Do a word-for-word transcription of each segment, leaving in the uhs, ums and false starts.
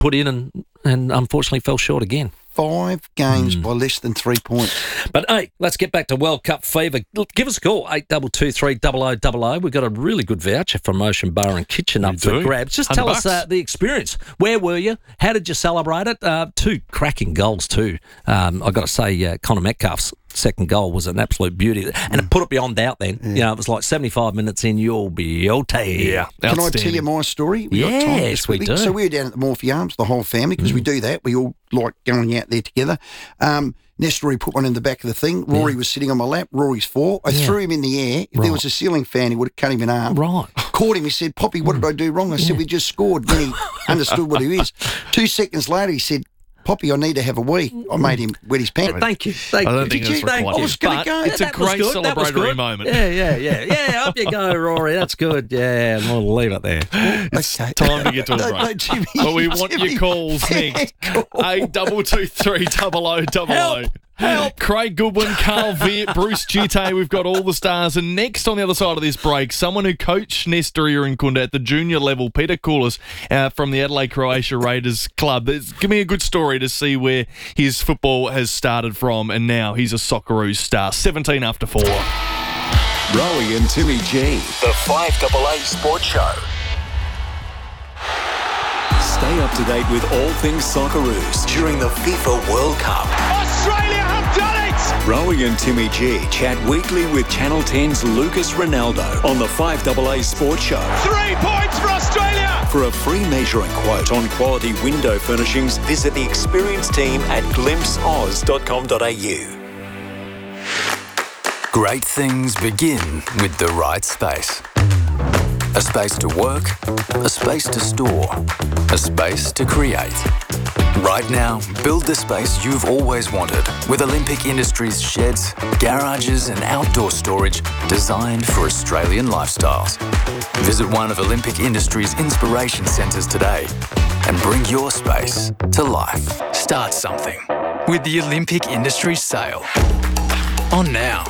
put in and, and unfortunately fell short again. Five games mm. by less than three points. But, hey, let's get back to World Cup fever. Give us a call, eight two two three, double oh double oh. We've got a really good voucher from Ocean Bar and Kitchen up for grabs. Just tell us uh, the experience. Where were you? How did you celebrate it? Uh, two cracking goals too. Um, I've got to say, uh, Connor Metcalf's second goal was an absolute beauty. And it put it beyond doubt then. Yeah. You know, it was like seventy-five minutes in, you'll be okay. Yeah. Can I tell you my story? We yes, got time we do. So we were down at the Morphy Arms, the whole family, because mm. we do that. We all like going out there together. Um, Nestor put one in the back of the thing. Rory yeah. was sitting on my lap. Rory's four. I yeah. threw him in the air. If right. there was a ceiling fan, he would have cut him in half. Right. Caught him. He said, Poppy, what did I do wrong? I yeah. said, we just scored. Then he understood what he is. Two seconds later, he said, Poppy, I need to have a wee. I made him wet his pants. Thank you. Thank I don't you. think Did that's you? required. I was going to go. It's that a great celebratory good. moment. Yeah, yeah, yeah. Yeah, up you go, Rory. That's good. Yeah, we'll leave it there. It's okay. Time to get to a break. No, no, Jimmy, but we want Jimmy. your calls next. eight two two three, double oh double oh. Help. Craig Goodwin, Carl Viet, Bruce Gitte, we've got all the stars. And next on the other side of this break, someone who coached Nestor Irankunda at the junior level, Peter Koulis, uh, from the Adelaide Croatia Raiders club. There's, give me a good story to see where his football has started from, and now he's a Socceroos star. seventeen after four. Rowie and Timmy G, the five A A Sports Show. Stay up to date with all things Socceroos during the FIFA World Cup. Australia have done it! Rowie and Timmy G chat weekly with Channel ten's Lucas Ronaldo on the five A A Sports Show. Three points for Australia! For a free measuring quote on quality window furnishings, visit the experienced team at glimpse oz dot com dot a u. Great things begin with the right space. A space to work, a space to store, a space to create. Right now, build the space you've always wanted with Olympic Industries sheds, garages and outdoor storage designed for Australian lifestyles. Visit one of Olympic Industries' inspiration centres today and bring your space to life. Start something with the Olympic Industries sale. On now.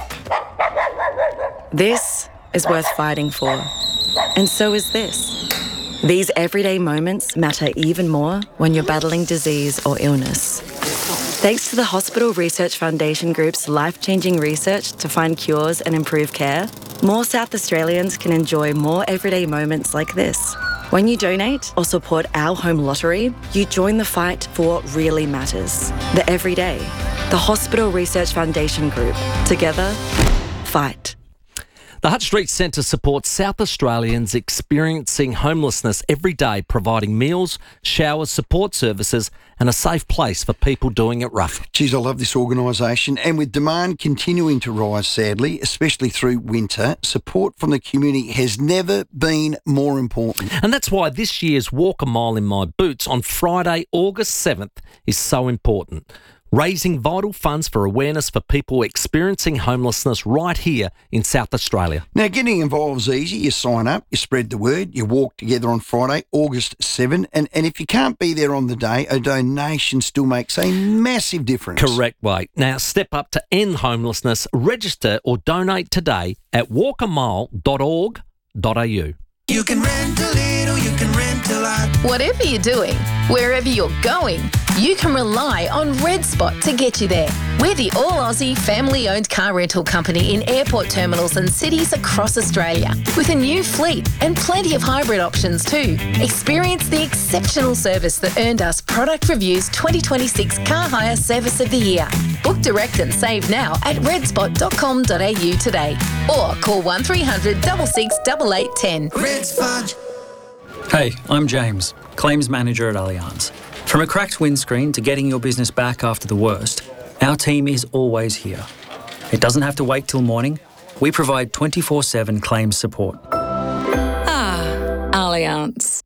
This is worth fighting for. And so is this. These everyday moments matter even more when you're battling disease or illness. Thanks to the Hospital Research Foundation Group's life-changing research to find cures and improve care, more South Australians can enjoy more everyday moments like this. When you donate or support our home lottery, you join the fight for what really matters. The everyday. The Hospital Research Foundation Group. Together, fight. The Hutt Street Centre supports South Australians experiencing homelessness every day, providing meals, showers, support services and a safe place for people doing it rough. Geez, I love this organisation. And with demand continuing to rise, sadly, especially through winter, support from the community has never been more important. And that's why this year's Walk a Mile in My Boots on Friday, August seventh is so important. Raising vital funds for awareness for people experiencing homelessness right here in South Australia. Now, getting involved is easy. You sign up, you spread the word, you walk together on Friday, August seventh, and, and if you can't be there on the day, a donation still makes a massive difference. Correct, Wade. Now, step up to end homelessness, register or donate today at walk a mile dot org dot a u. You can rent a little, you can rent a lot. Whatever you're doing, wherever you're going, you can rely on Red Spot to get you there. We're the all-Aussie, family-owned car rental company in airport terminals and cities across Australia, with a new fleet and plenty of hybrid options too. Experience the exceptional service that earned us Product Review's twenty twenty-six Car Hire Service of the Year. Book direct and save now at red spot dot com dot a u today, or call one three hundred, six six eight eight one zero. Red Spot. Hey, I'm James, Claims Manager at Allianz. From a cracked windscreen to getting your business back after the worst, our team is always here. It doesn't have to wait till morning. We provide twenty-four seven claims support. Ah, Allianz.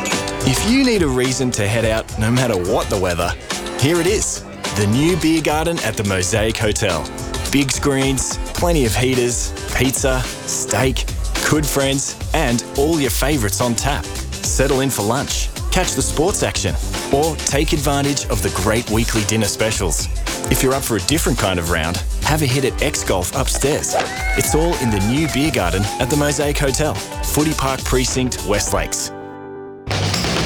If you need a reason to head out no matter what the weather, here it is. The new beer garden at the Mosaic Hotel. Big screens, plenty of heaters, pizza, steak, good friends, and all your favourites on tap. Settle in for lunch, catch the sports action, or take advantage of the great weekly dinner specials. If you're up for a different kind of round, have a hit at X Golf upstairs. It's all in the new beer garden at the Mosaic Hotel, Footy Park Precinct, West Lakes.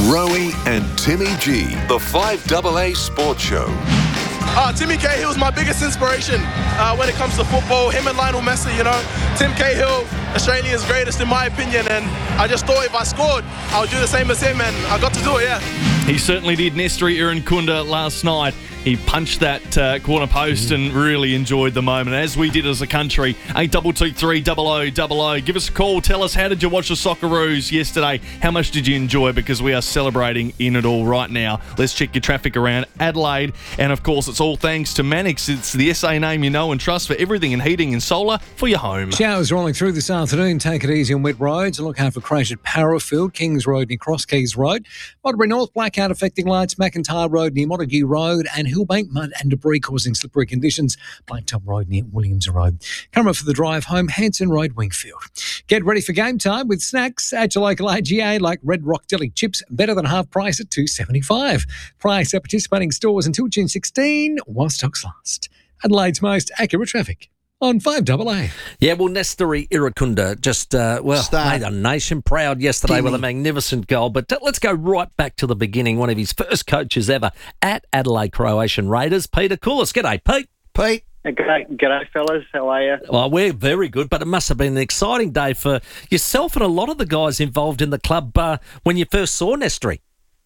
Rowie and Timmy G, the five A A Sports Show. Uh, Timmy Cahill's my biggest inspiration uh, when it comes to football. Him and Lionel Messi, you know. Tim Cahill, Australia's greatest in my opinion, and I just thought if I scored, I would do the same as him, and I got to do it, yeah. He certainly did. Nestory Irankunda last night. He punched that uh, corner post and really enjoyed the moment, as we did as a country. eight two two three double oh double oh. Give us a call. Tell us, how did you watch the Socceroos yesterday? How much did you enjoy? Because we are celebrating in it all right now. Let's check your traffic around Adelaide. And, of course, it's all thanks to Mannix. It's the S A name you know and trust for everything in heating and solar for your home. Showers rolling through this afternoon. Take it easy on wet roads. Look out for crash at Parafield, Kings Road near Cross Keys Road. Waterbury North, blackout affecting lights, McIntyre Road near Montague Road, and Hillbank, mud and debris causing slippery conditions. Blaketop Road near Williams Road. Come up for the drive home, Hanson Road, Wingfield. Get ready for game time with snacks at your local A G A like Red Rock Deli chips, better than half price at two dollars seventy-five. Price at participating stores until June sixteenth while stocks last. Adelaide's most accurate traffic on five A A. Yeah, well, Nestory Irankunda just, uh, well, Start. made a nation proud yesterday with a magnificent goal. But uh, let's go right back to the beginning. One of his first coaches ever at Adelaide Croatian Raiders, Peter Koulis. G'day, Pete. Pete. G'day, g'day, fellas. How are you? Well, we're very good, but it must have been an exciting day for yourself and a lot of the guys involved in the club uh, when you first saw Nestory.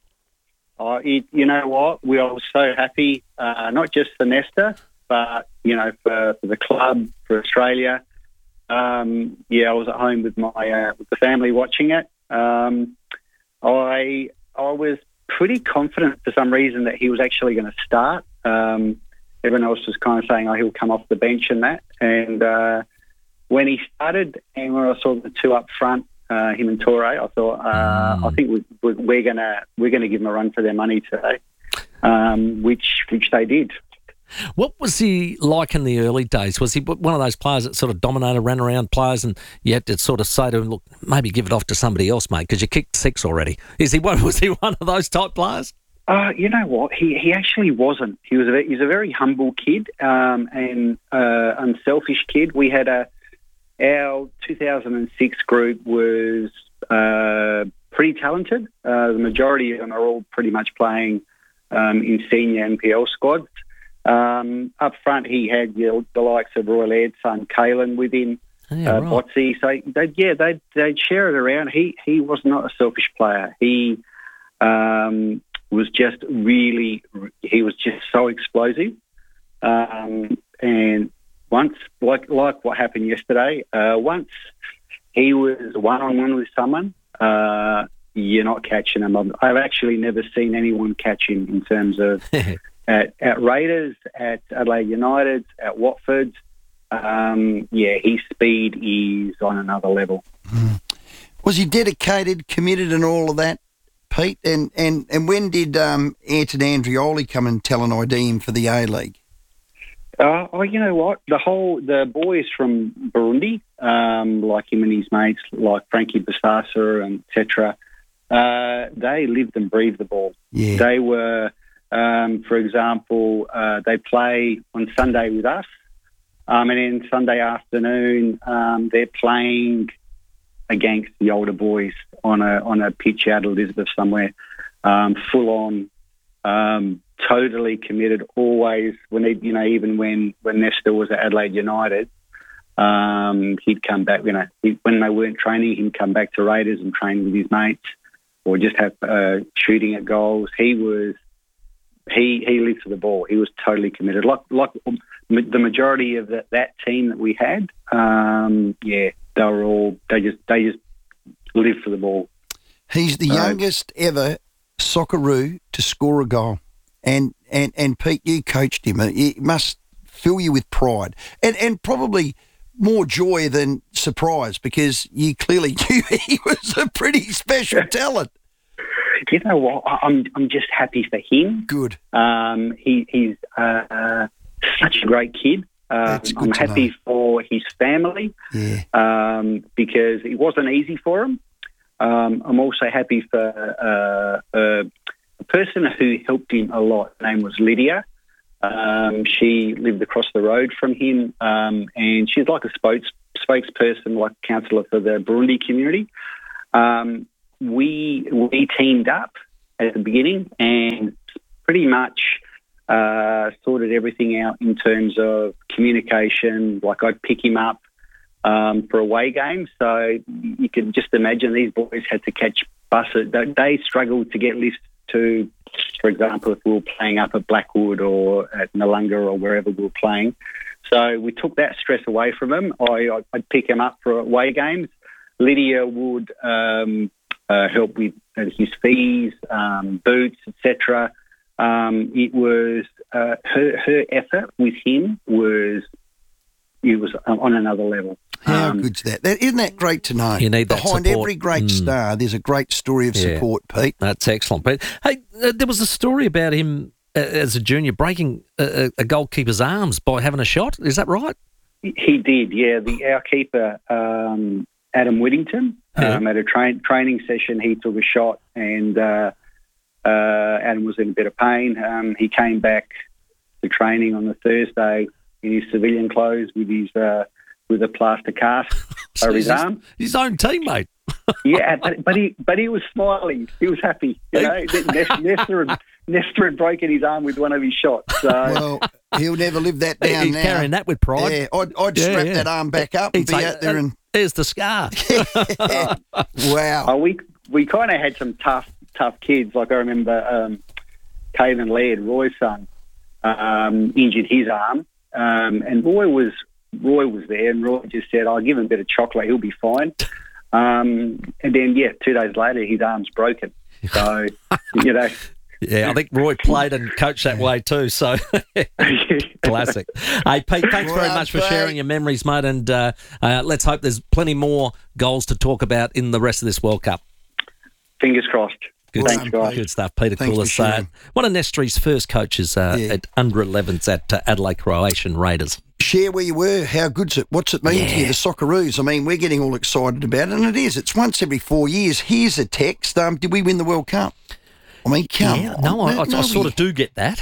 Oh, you, you know what? We were so happy, uh, not just for Nestor, but, you know, for, for the club, for Australia. Um, yeah, I was at home with my uh, with the family watching it. Um, I I was pretty confident for some reason that he was actually going to start. Um, everyone else was kind of saying, oh, he'll come off the bench and that. And uh, when he started and when I saw the two up front, uh, him and Torre, I thought, uh, mm. I think we, we, we're going to we're going to give them a run for their money today, um, which which they did. What was he like in the early days? Was he one of those players that sort of dominated, ran around players, and you had to sort of say to him, look, maybe give it off to somebody else, mate, because you kicked six already? Is he one? Was he one of those type players? Uh, you know what? He he actually wasn't. He was a, he's a very humble kid um, and uh, unselfish kid. We had a our two thousand six group was uh, pretty talented. Uh, the majority of them are all pretty much playing um, in senior N P L squads. Um, up front, he had you know, the likes of Roy Laird's son, Kalen, with him, yeah, uh, right. Botsy. So, they'd, yeah, they'd, they'd share it around. He he was not a selfish player. He um, was just really, he was just so explosive. Um, and once, like like what happened yesterday, uh, once he was one-on-one with someone, uh, you're not catching him. I've actually never seen anyone catch him in terms of... At, at Raiders, at Adelaide United, at Watford, um, yeah, his speed is on another level. Mm. Was he dedicated, committed and all of that, Pete? And and, and when did um, Anton Andrioli come and tell an I D him for the A-League? Uh, oh, you know what? The whole, the boys from Burundi, um, like him and his mates, like Frankie Basasa and et cetera, uh, they lived and breathed the ball. Yeah. They were... Um, for example, uh, they play on Sunday with us, um, and then Sunday afternoon um, they're playing against the older boys on a on a pitch out of Elizabeth somewhere, um, full on, um, totally committed. Always when they, you know, even when when Nestor was at Adelaide United, um, he'd come back. You know, he, when they weren't training, he'd come back to Raiders and train with his mates, or just have uh, shooting at goals. He was. He he lived for the ball. He was totally committed. Like like the majority of that, that team that we had, um, yeah, they were all they just they just lived for the ball. He's the uh, youngest ever Socceroo to score a goal, and and and Pete, you coached him. It must fill you with pride and and probably more joy than surprise, because you clearly knew he was a pretty special talent. You know what? I'm I'm just happy for him. Good. Um, he he's uh, uh, such a great kid. Uh, I'm happy know. for his family. Yeah. Um, because it wasn't easy for him. Um, I'm also happy for uh, uh, a person who helped him a lot. Her name was Lydia. Um, she lived across the road from him, um, and she's like a spokes spokesperson, like counsellor for the Burundi community. Um, We we teamed up at the beginning and pretty much uh, sorted everything out in terms of communication. Like I'd pick him up um, for away games. So you can just imagine these boys had to catch buses. They struggled to get lifts to, for example, if we were playing up at Blackwood or at Noongar or wherever we were playing. So we took that stress away from him. I, I'd pick him up for away games. Lydia would um, uh, help with his fees, um, boots, et cetera. Um, it was uh, her her effort with him was it was on another level. How um, good's that? that? Isn't that great to know? You need that Behind support. every great Mm. star, there's a great story of Yeah. support, Pete. That's excellent, Pete. Hey, uh, there was a story about him uh, as a junior breaking a, a goalkeeper's arms by having a shot. Is that right? He did, yeah. The our keeper, um, Adam Whittington, Yeah. um, at a train, training session, he took a shot, and uh, uh, Adam was in a bit of pain. Um, he came back to training on the Thursday in his civilian clothes with his uh, with a plaster cast over his arm. His own teammate. Yeah, but, but he but he was smiling. He was happy. You know, Nesta, Nesta, had, Nesta had broken his arm with one of his shots. So. Well, he'll never live that down He's now. carrying that with pride. Yeah, I'd, I'd Yeah, strap yeah. that arm back up and He'd be say, out there and... There's the scar. Wow. Oh, we we kind of had some tough tough kids. Like I remember um, Caven Laird, Roy's son, um, injured his arm, um, and Roy was Roy was there, and Roy just said, "I'll give him a bit of chocolate, he'll be fine." Um, and then, yeah, two days later, his arm's broken. So, you know. Yeah, I think Roy played and coached that way too, so classic. Hey, Pete, thanks very Well, much for Pete. sharing your memories, mate, and uh, uh, let's hope there's plenty more goals to talk about in the rest of this World Cup. Fingers crossed. Good, Thanks, guys. Good stuff, Peter Thanks for Koulis. Uh, sharing. one of Nestri's first coaches uh, Yeah. at under elevens at uh, Adelaide Croatian Raiders. Share where you were. How good's it? What's it mean to you, the Socceroos? I mean, we're getting all excited about it, and it is. It's once every four years. Here's a text. Um, did we win the World Cup? I mean, come Yeah, on. no, I, I, no, I sort we- of do get that.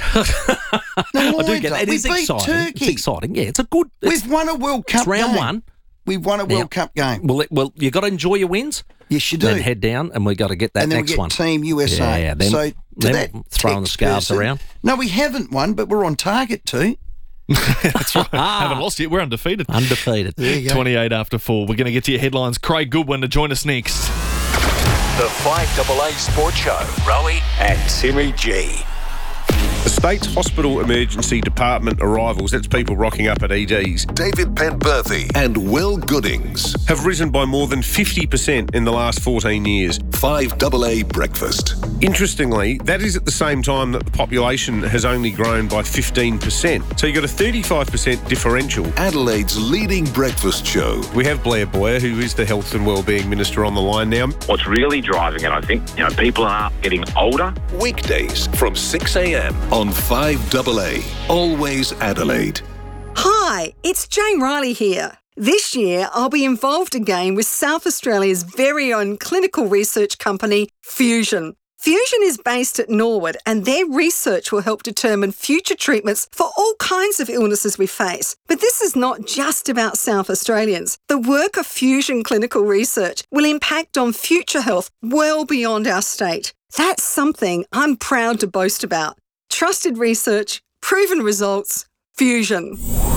No, I do I get that. don't. It We is beat exciting. Turkey. It's exciting. Yeah, it's a good. It's, We've won a World Cup it's round game. one. We've won a World Now- Cup game. Well, it- well, you got to enjoy your wins. Yes, you do. Then head down, and we got to get that and then next we get one. Team U S A. Yeah, yeah. Then, so to then that throwing the text scarves person, around. No, we haven't won, but we're on target too. That's right. Haven't lost yet. We're undefeated. Undefeated. There you go. twenty-eight after four. We're going to get to your headlines. Craig Goodwin to join us next. The five A A Sports Show. Rowie and Timmy G. The state's hospital emergency department arrivals, that's people rocking up at E Ds, David Penberthy and Will Goodings. have risen by more than fifty percent in the last fourteen years. five A A Breakfast. Interestingly, that is at the same time that the population has only grown by fifteen percent. So you've got a thirty-five percent differential. Adelaide's leading breakfast show. We have Blair Boyer, who is the Health and Wellbeing Minister, on the line now. What's really driving it, I think, you know, people are getting older. Weekdays from six a.m. on five A A. Always Adelaide. Hi, it's Jane Riley here. This year, I'll be involved again with South Australia's very own clinical research company, Fusion. Fusion is based at Norwood, and their research will help determine future treatments for all kinds of illnesses we face. But this is not just about South Australians. The work of Fusion Clinical Research will impact on future health well beyond our state. That's something I'm proud to boast about. Trusted research, proven results, Fusion.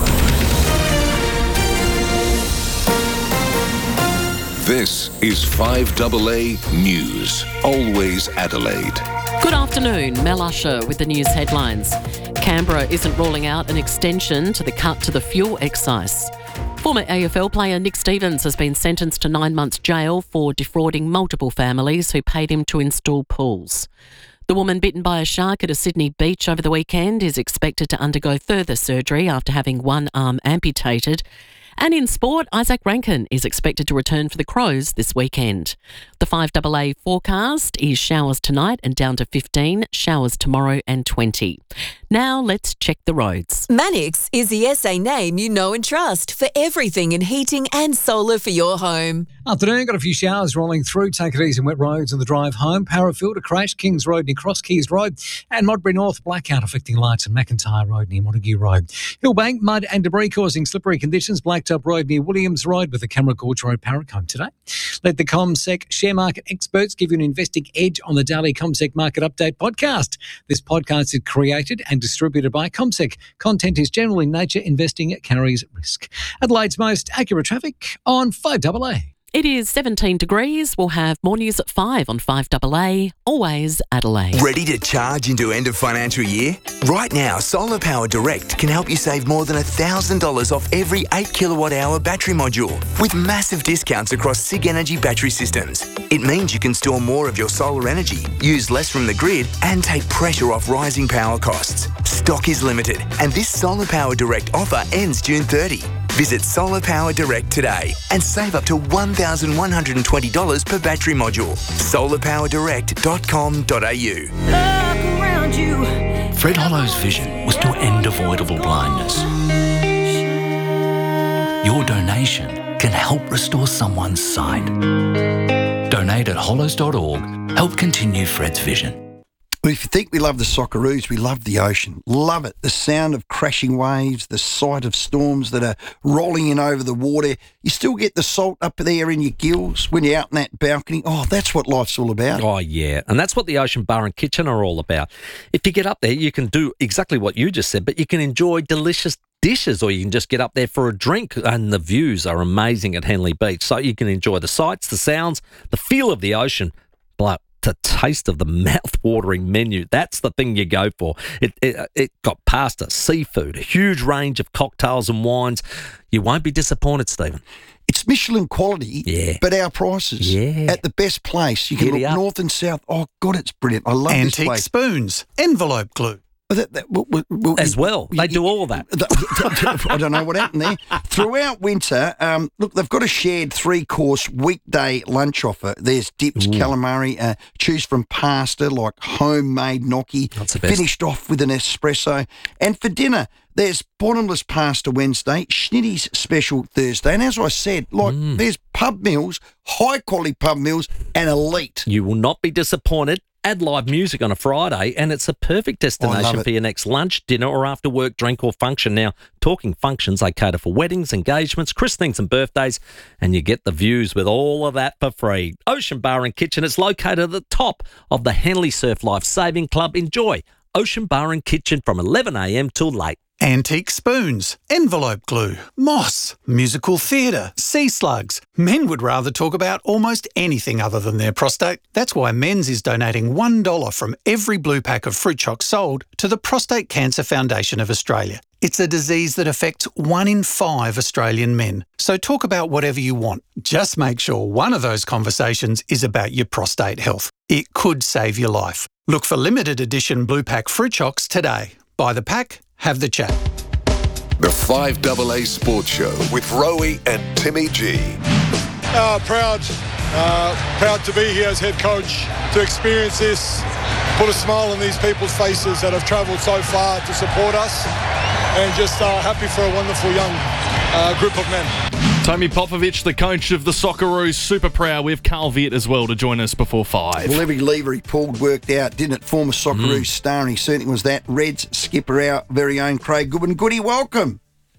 This is five A A News. Always Adelaide. Good afternoon, Mel Usher with the news headlines. Canberra isn't ruling out an extension to the cut to the fuel excise. Former A F L player Nick Stevens has been sentenced to nine months jail for defrauding multiple families who paid him to install pools. The woman bitten by a shark at a Sydney beach over the weekend is expected to undergo further surgery after having one arm amputated. And in sport, Isaac Rankin is expected to return for the Crows this weekend. The five A A forecast is showers tonight and down to fifteen, showers tomorrow and twenty. Now let's check the roads. Mannix is the S A name you know and trust for everything in heating and solar for your home. Afternoon, got a few showers rolling through. Take it easy on wet roads on the drive home. Parafield, a crash, Kings Road near Cross Keys Road, and Modbury North, blackout affecting lights on McIntyre Road near Montague Road. Hillbank, mud and debris causing slippery conditions. Blacktop Road near Williams Road with the Camera Gorge Road Paracombe today. Let the ComSec share market experts give you an investing edge on the daily ComSec Market Update podcast. This podcast is created and distributed by ComSec. Content is general in nature. Investing carries risk. Adelaide's most accurate traffic on five double A. It is seventeen degrees. We'll have more news at five on five double A. Always Adelaide. Ready to charge into end of financial year? Right now, Solar Power Direct can help you save more than one thousand dollars off every eight kilowatt hour battery module with massive discounts across SIG Energy battery systems. It means you can store more of your solar energy, use less from the grid, and take pressure off rising power costs. Stock is limited, and this Solar Power Direct offer ends June thirtieth. Visit Solar Power Direct today and save up to one thousand one hundred twenty dollars per battery module. solar power direct dot com dot a u. Fred Hollow's vision was to end avoidable blindness. Your donation can help restore someone's sight. Donate at hollows dot org. Help continue Fred's vision. Well, if you think we love the Socceroos, we love the ocean. Love it. The sound of crashing waves, the sight of storms that are rolling in over the water. You still get the salt up there in your gills when you're out in that balcony. Oh, that's what life's all about. Oh, yeah. And that's what the Ocean Bar and Kitchen are all about. If you get up there, you can do exactly what you just said, but you can enjoy delicious dishes, or you can just get up there for a drink, and the views are amazing at Henley Beach. So you can enjoy the sights, the sounds, the feel of the ocean, but the taste of the mouth-watering menu. That's the thing you go for. It, it it got pasta, seafood, a huge range of cocktails and wines. You won't be disappointed, Stephen. It's Michelin quality, yeah, but our prices yeah. at the best place. You can Giddy look up. north and south. Oh, God, it's brilliant. I love Antique this place. spoons, envelope glue. That, that, well, well, As well. They do all of that. I don't know what happened there. Throughout winter, um, look, they've got a shared three-course weekday lunch offer. There's dips, Ooh. calamari, uh, choose from pasta like homemade gnocchi, That's the best. finished off with an espresso. And for dinner, there's bottomless pasta Wednesday, Schnitty's special Thursday. And as I said, like Mm. there's pub meals, high-quality pub meals, and elite. You will not be disappointed. Add live music on a Friday, and it's a perfect destination for your next lunch, dinner, or after work drink or function. Now, talking functions, they cater for weddings, engagements, christenings, and birthdays, and you get the views with all of that for free. Ocean Bar and Kitchen is located at the top of the Henley Surf Life Saving Club. Enjoy Ocean Bar and Kitchen from eleven a m till late. Antique spoons, envelope glue, moss, musical theatre, sea slugs. Men would rather talk about almost anything other than their prostate. That's why Men's is donating one dollar from every blue pack of fruit chocs sold to the Prostate Cancer Foundation of Australia. It's a disease that affects one in five Australian men. So talk about whatever you want. Just make sure one of those conversations is about your prostate health. It could save your life. Look for limited edition blue pack fruit chocs today. Buy the pack, have the chat. The five double A Sports Show with Rowie and Timmy G. Uh, proud, uh, proud to be here as head coach, to experience this, put a smile on these people's faces that have travelled so far to support us, and just uh, happy for a wonderful young uh, group of men. Tommy Popovich, the coach of the Socceroos, super proud. We have Carl Viet as well to join us before five. Well, every lever he pulled worked out, didn't it? Former Socceroos mm. star, and he certainly was that. Reds skipper, our very own Craig Goodwin. Goody, welcome.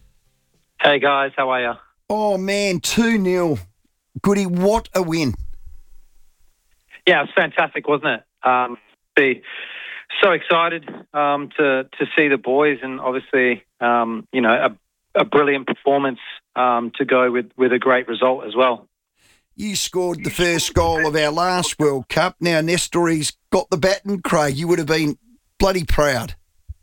Hey, guys. How are you? Oh, man, two nil. Goody, what a win. Yeah, it was fantastic, wasn't it? Um, be so excited um, to, to see the boys, and obviously, um, you know, a, a brilliant performance um, to go with, with a great result as well. You scored the first goal of our last World Cup. Now Nestory's got the baton, Craig. You would have been bloody proud.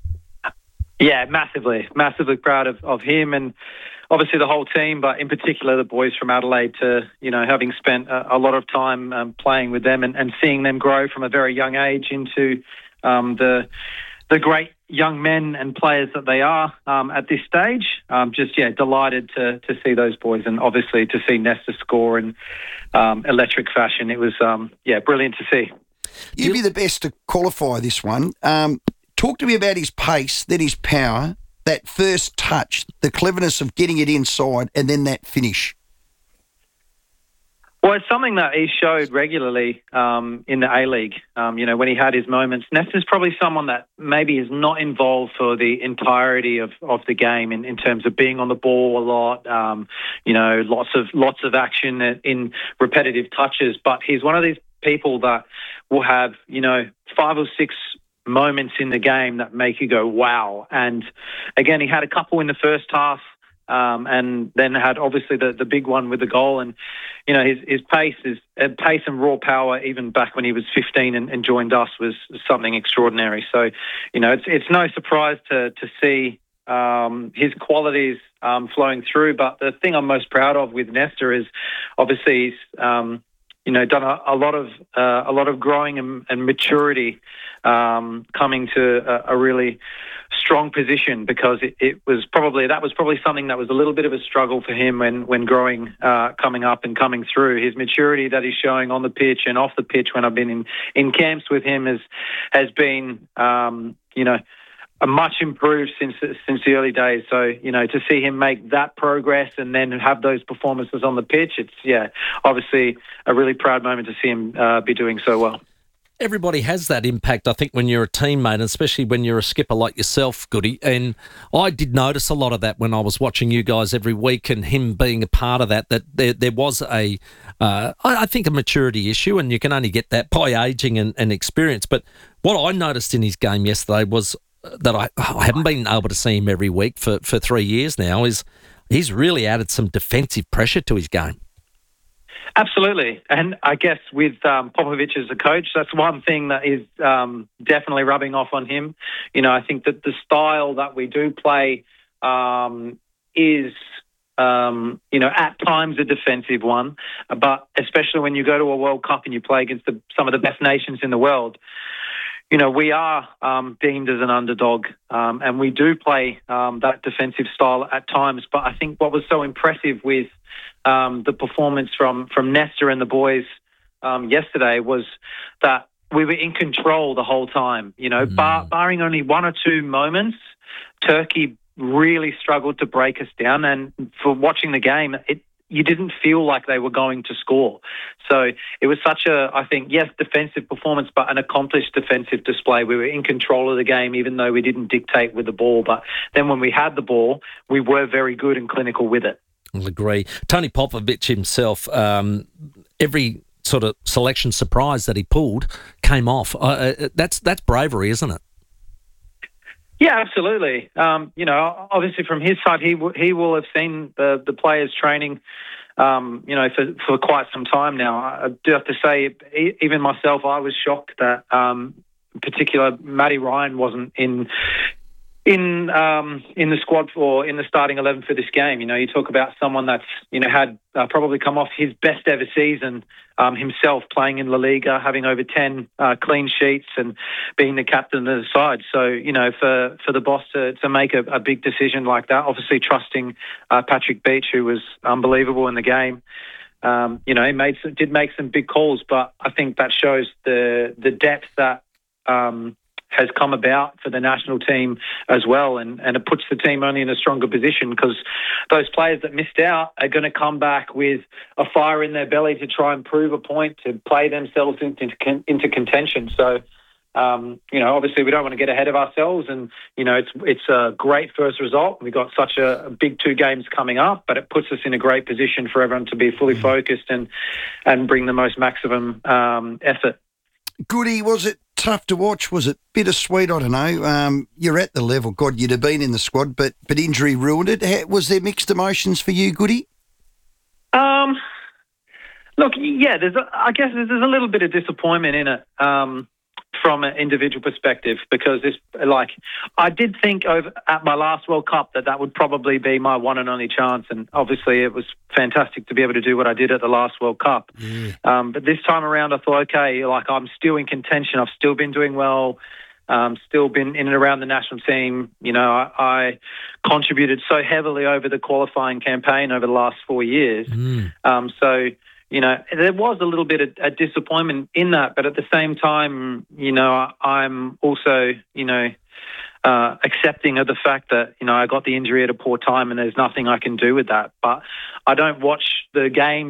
Yeah, massively, massively proud of, of him and obviously the whole team, but in particular the boys from Adelaide, to, you know, having spent a, a lot of time um, playing with them and, and seeing them grow from a very young age into um, the the great young men and players that they are um, at this stage. Um, just, yeah, delighted to to see those boys, and obviously to see Nesta score in um, electric fashion. It was, um, yeah, brilliant to see. You'd be the best to qualify this one. Um, talk to me about his pace, then his power, that first touch, the cleverness of getting it inside, and then that finish. Well, it's something that he showed regularly um, in the A-League, um, you know, when he had his moments. Nestor's probably someone that maybe is not involved for the entirety of, of the game in, in terms of being on the ball a lot, um, you know, lots of lots of action in repetitive touches. But he's one of these people that will have, you know, five or six moments in the game that make you go, wow. And, again, he had a couple in the first half. Um, and then had obviously the, the big one with the goal, and you know his his pace is uh, pace and raw power even back when he was fifteen and, and joined us was something extraordinary. So you know it's it's no surprise to to see um, his qualities um, flowing through. But the thing I'm most proud of with Nestor is obviously he's um, you know done a, a lot of uh, a lot of growing and, and maturity, um, coming to a, a really strong position, because it, it was probably that was probably something that was a little bit of a struggle for him when when growing, uh, coming up and coming through. His maturity that he's showing on the pitch and off the pitch when I've been in, in camps with him has has been um, you know a much improved since since the early days. So you know to see him make that progress and then have those performances on the pitch, it's yeah obviously a really proud moment to see him uh, be doing so well. Everybody has that impact, I think, when you're a teammate, and especially when you're a skipper like yourself, Goody. And I did notice a lot of that when I was watching you guys every week, and him being a part of that, that there, there was a, uh, I think, a maturity issue, and you can only get that by ageing and, and experience. But what I noticed in his game yesterday was that I, I haven't been able to see him every week for, for three years now, is he's really added some defensive pressure to his game. Absolutely. And I guess with um, Popovich as a coach, that's one thing that is um, definitely rubbing off on him. You know, I think that the style that we do play um, is, um, you know, at times a defensive one, but especially when you go to a World Cup and you play against the, some of the best nations in the world, you know, we are um, deemed as an underdog, um, and we do play um, that defensive style at times. But I think what was so impressive with um, the performance from, from Nestor and the boys um, yesterday was that we were in control the whole time. You know, mm. bar, barring only one or two moments, Turkey really struggled to break us down. And for watching the game, it you didn't feel like they were going to score. So it was such a, I think, yes, defensive performance, but an accomplished defensive display. We were in control of the game, even though we didn't dictate with the ball. But then when we had the ball, we were very good and clinical with it. I'll agree. Tony Popovich himself, um, every sort of selection surprise that he pulled came off. Uh, that's that's bravery, isn't it? Yeah, absolutely. Um, you know, obviously from his side, he w- he will have seen the the players training, um, you know, for, for quite some time now. I do have to say, even myself, I was shocked that, um, in particular, Matty Ryan wasn't in in um, in the squad or in the starting eleven for this game. You know, you talk about someone that's you know had uh, probably come off his best ever season um, himself, playing in La Liga, having over ten uh, clean sheets, and being the captain of the side. So you know, for, for the boss to, to make a, a big decision like that, obviously trusting uh, Patrick Beach, who was unbelievable in the game. Um, you know, he made some, did make some big calls, but I think that shows the the depth that. Um, has come about for the national team as well, and, and it puts the team only in a stronger position, because those players that missed out are going to come back with a fire in their belly to try and prove a point, to play themselves into, into contention. So, um, you know, obviously we don't want to get ahead of ourselves, and, you know, it's it's a great first result. We've got such a, a big two games coming up, but it puts us in a great position for everyone to be fully focused and, and bring the most maximum um, effort. Goody, was it tough to watch? Was it bittersweet? I don't know. Um, you're at the level. God, you'd have been in the squad, but but injury ruined it. How, was there mixed emotions for you, Goody? Um, look, yeah, there's. A, I guess there's a little bit of disappointment in it um, from an individual perspective, because this, like, I did think over at my last World Cup that that would probably be my one and only chance, and obviously it was fantastic to be able to do what I did at the last World Cup. Yeah. Um, but this time around, I thought, okay, like I'm still in contention. I've still been doing well. Um, still been in and around the national team. You know, I, I contributed so heavily over the qualifying campaign over the last four years. Mm. Um, so. You know, there was a little bit of a disappointment in that, but at the same time, you know, I'm also, you know, uh, accepting of the fact that, you know, I got the injury at a poor time and there's nothing I can do with that. But I don't watch the games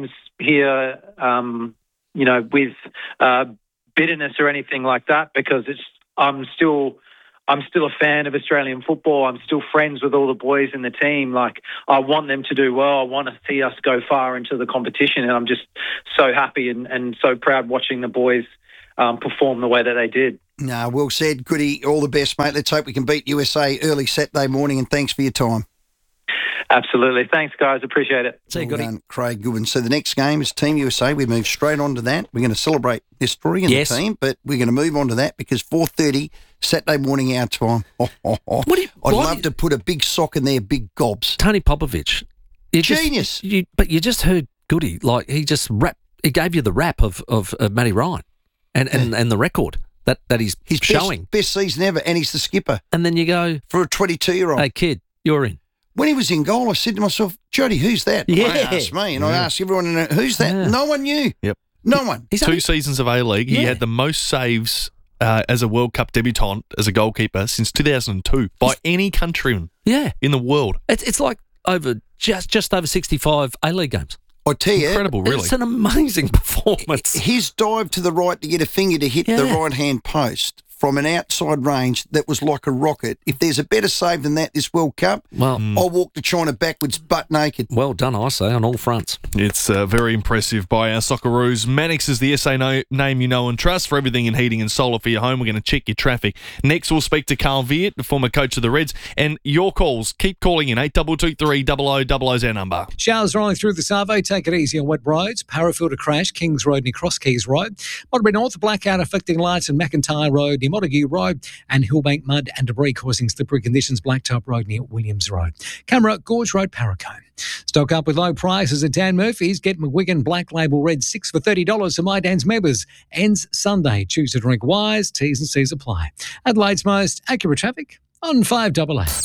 here, um, you know, with uh, bitterness or anything like that, because it's I'm still I'm still a fan of Australian football. I'm still friends with all the boys in the team. Like, I want them to do well. I want to see us go far into the competition, and I'm just so happy and, and so proud watching the boys um, perform the way that they did. No, well said, Goody. All the best, mate. Let's hope we can beat U S A early Saturday morning, and thanks for your time. Absolutely. Thanks, guys. Appreciate it. See you, Goody. Well done, Craig Goodwin. So the next game is Team U S A. We move straight on to that. We're going to celebrate this story in yes. the team, but we're going to move on to that because four thirty Saturday morning our time. Oh, oh, oh. What do you, I'd love you, to put a big sock in there, big gobs. Tony Popovich. You Genius. Just, you, but you just heard Goody. Like, he just rap, he gave you the rap of, of, of Matty Ryan and, and, yeah. and the record that, that he's His showing. Best, best season ever, and he's the skipper. And then you go... For a twenty-two-year-old. Hey, kid, you're in. When he was in goal, I said to myself, Jody, who's that? Yeah. I asked me, and yeah. I asked everyone, who's that? Yeah. No one knew. Yep. No one. He's Two only... seasons of A-League. Yeah. He had the most saves uh, as a World Cup debutant, as a goalkeeper, since two thousand two by He's... any countryman yeah. in the world. It's, it's like over just, just over sixty-five A-League games. I tell you, incredible, really. It's an amazing performance. His dive to the right to get a finger to hit yeah. the right-hand post from an outside range that was like a rocket. If there's a better save than that this World Cup, well, I'll walk to China backwards butt naked. Well done, I say, on all fronts. It's uh, very impressive by our Socceroos. Mannix is the S A no- name you know and trust for everything in heating and solar for your home. We're going to check your traffic. Next, we'll speak to Carl Viet, the former coach of the Reds, and your calls. Keep calling in. eight two two three, double oh double oh is our number. Showers rolling through the Savo. Take it easy on wet roads. Parafield a crash, Kings Road near Cross Keys Road. Monterey North, blackout affecting lights in McIntyre Road near Montague Road. And Hillbank mud and debris causing slippery conditions, Blacktop Road near Williams Road. Camera, Gorge Road, Paracombe. Stock up with low prices at Dan Murphy's. Get McGuigan Black Label Red six for thirty dollars for My Dan's members. Ends Sunday. Choose to drink wise. T's and C's apply. Adelaide's most accurate traffic on five double A.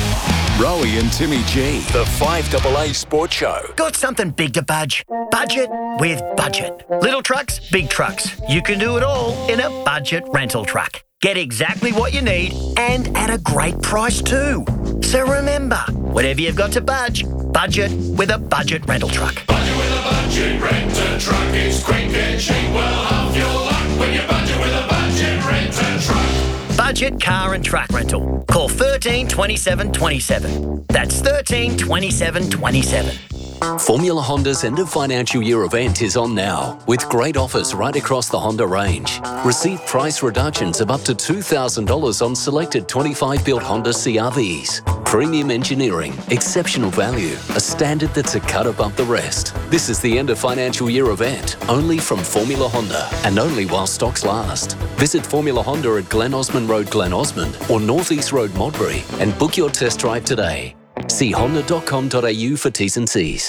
Rowie and Timmy G, the five double A Sports Show. Got something big to budge? Budget with Budget. Little trucks, big trucks. You can do it all in a budget rental truck. Get exactly what you need and at a great price too. So remember, whatever you've got to budge, budget with a budget rental truck. Budget with a budget rental truck. It's quick and cheap. Well, half your luck when you budget with a budget rental truck. Budget car and truck rental. Call thirteen twenty-seven twenty-seven. That's thirteen twenty-seven twenty-seven. Formula Honda's end of financial year event is on now, with great offers right across the Honda range. Receive price reductions of up to two thousand dollars on selected twenty-five built Honda C R Vs. Premium engineering, exceptional value, a standard that's a cut above the rest. This is the end of financial year event, only from Formula Honda, and only while stocks last. Visit Formula Honda at Glen Osmond Road, Glen Osmond, or North East Road, Modbury, and book your test drive today. See honda dot com dot a u for T's and C's.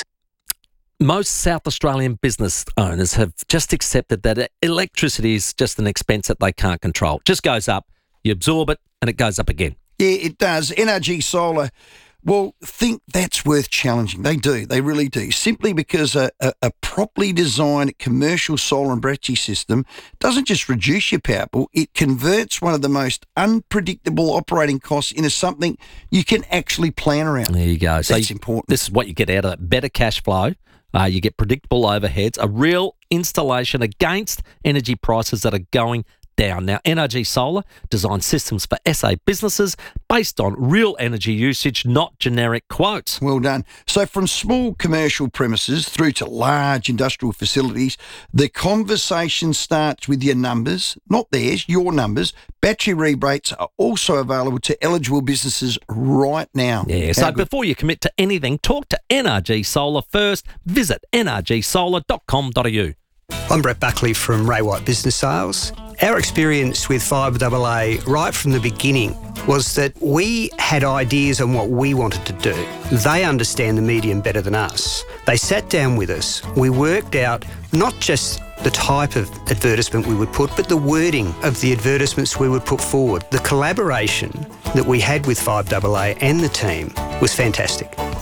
Most South Australian business owners have just accepted that electricity is just an expense that they can't control. It just goes up, you absorb it, and it goes up again. Yeah, it does. N R G Solar, well, think that's worth challenging. They do. They really do. Simply because a, a, a properly designed commercial solar and battery system doesn't just reduce your power bill, it converts one of the most unpredictable operating costs into something you can actually plan around. There you go. So that's you, important. This is what you get out of it. Better cash flow. Uh, you get predictable overheads, a real installation against energy prices that are going down. Now, N R G Solar designs systems for S A businesses based on real energy usage, not generic quotes. Well done. So from small commercial premises through to large industrial facilities, the conversation starts with your numbers, not theirs, your numbers. Battery rebates are also available to eligible businesses right now. Yeah, so before you commit to anything, talk to N R G Solar first. Visit n r g solar dot com dot a u. I'm Brett Buckley from Ray White Business Sales. Our experience with five double A right from the beginning was that we had ideas on what we wanted to do. They understand the medium better than us. They sat down with us. We worked out not just the type of advertisement we would put, but the wording of the advertisements we would put forward. The collaboration that we had with five double A and the team was fantastic.